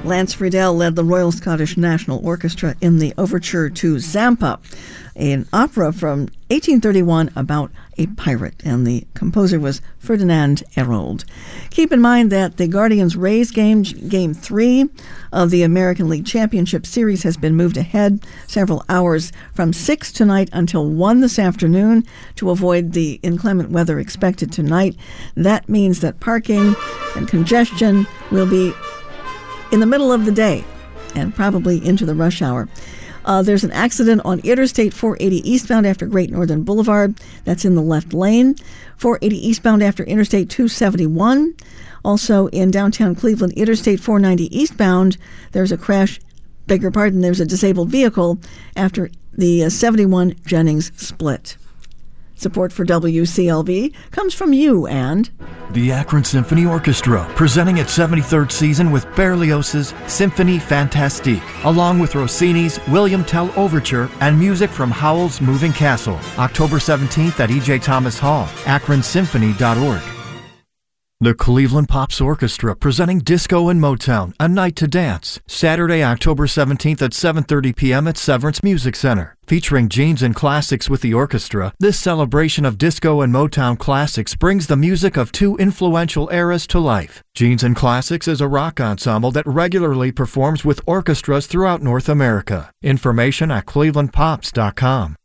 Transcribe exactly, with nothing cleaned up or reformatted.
Lance Friedel led the Royal Scottish National Orchestra in the overture to Zampa, an opera from eighteen thirty-one about a pirate, and the composer was Ferdinand Hérold. Keep in mind that the Guardians-Rays game, game three of the American League Championship Series has been moved ahead several hours from six tonight until one this afternoon to avoid the inclement weather expected tonight. That means that parking and congestion will be in the middle of the day and probably into the rush hour. Uh, there's an accident on Interstate four eighty eastbound after Great Northern Boulevard. That's in the left lane. four eighty eastbound after Interstate two seventy-one. Also in downtown Cleveland, Interstate four ninety eastbound, there's a crash, beg your pardon, there's a disabled vehicle after the uh, seventy-one Jennings split. Support for W C L V comes from you and the Akron Symphony Orchestra, presenting its seventy-third season with Berlioz's Symphonie Fantastique, along with Rossini's William Tell Overture and music from Howell's Moving Castle. October seventeenth at E J Thomas Hall, akron symphony dot org. The Cleveland Pops Orchestra, presenting Disco and Motown, A Night to Dance, Saturday, October seventeenth at seven thirty p.m. at Severance Music Center. Featuring Jeans and Classics with the orchestra, this celebration of disco and Motown classics brings the music of two influential eras to life. Jeans and Classics is a rock ensemble that regularly performs with orchestras throughout North America. Information at cleveland pops dot com.